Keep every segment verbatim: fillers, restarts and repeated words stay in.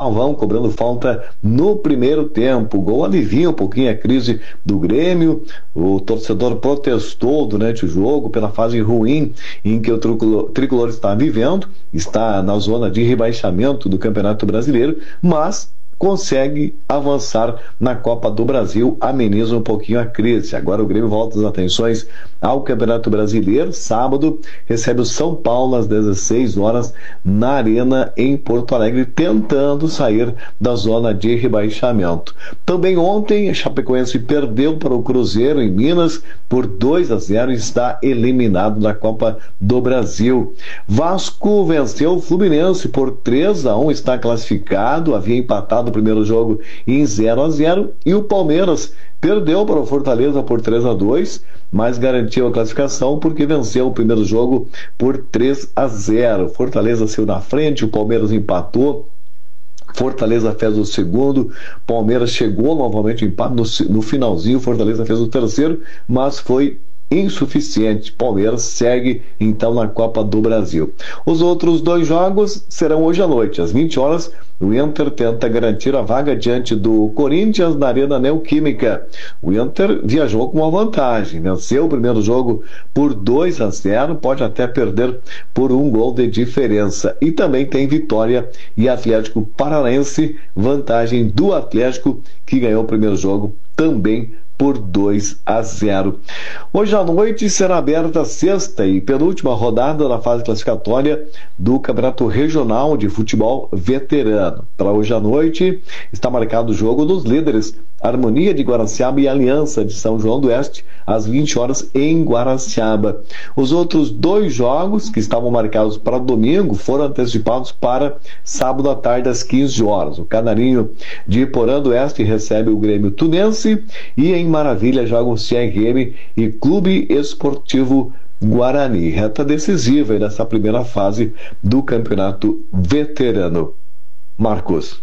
Galvão cobrando falta no primeiro tempo. O gol alivia um pouquinho a crise do Grêmio. O torcedor protestou durante o jogo pela fase ruim em que o tricolor, tricolor está vivendo, está na zona de rebaixamento do Campeonato Brasileiro, mas consegue avançar na Copa do Brasil, ameniza um pouquinho a crise. Agora o Grêmio volta as atenções ao Campeonato Brasileiro. Sábado recebe o São Paulo às dezesseis horas na Arena em Porto Alegre, tentando sair da zona de rebaixamento. Também ontem a Chapecoense perdeu para o Cruzeiro em Minas por dois a zero e está eliminado da Copa do Brasil. Vasco venceu o Fluminense por três a um, está classificado, havia empatado o primeiro jogo em zero a zero, e o Palmeiras perdeu para o Fortaleza por três a dois, mas garantiu a classificação porque venceu o primeiro jogo por três a zero. Fortaleza saiu na frente, o Palmeiras empatou, Fortaleza fez o segundo, Palmeiras chegou novamente ao empate no, no finalzinho, Fortaleza fez o terceiro, mas foi insuficiente. Palmeiras segue então na Copa do Brasil. Os outros dois jogos serão hoje à noite, às vinte horas. O Inter tenta garantir a vaga diante do Corinthians na Arena Neoquímica. O Inter viajou com uma vantagem, venceu o primeiro jogo por dois a zero, pode até perder por um gol de diferença. E também tem Vitória e Atlético Paranaense, vantagem do Atlético, que ganhou o primeiro jogo também por dois a zero. Hoje à noite será aberta a sexta e penúltima rodada da fase classificatória do Campeonato Regional de Futebol Veterano. Para hoje à noite está marcado o jogo dos líderes, Harmonia de Guaraciaba e Aliança de São João do Oeste, às vinte horas em Guaraciaba. Os outros dois jogos que estavam marcados para domingo foram antecipados para sábado à tarde às quinze horas. O Canarinho de Porã do Oeste recebe o Grêmio Tunense e em Maravilha jogam C R M e Clube Esportivo Guarani. Reta decisiva nessa primeira fase do Campeonato Veterano. Marcos.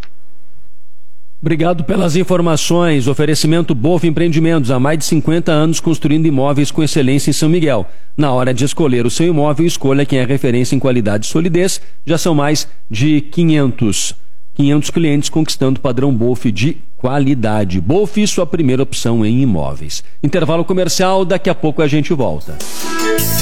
Obrigado pelas informações. Oferecimento Bolf Empreendimentos, há mais de cinquenta anos construindo imóveis com excelência em São Miguel. Na hora de escolher o seu imóvel, escolha quem é referência em qualidade e solidez. Já são mais de quinhentos clientes conquistando o padrão Bolf de qualidade. Bolf, sua primeira opção em imóveis. Intervalo comercial, daqui a pouco a gente volta.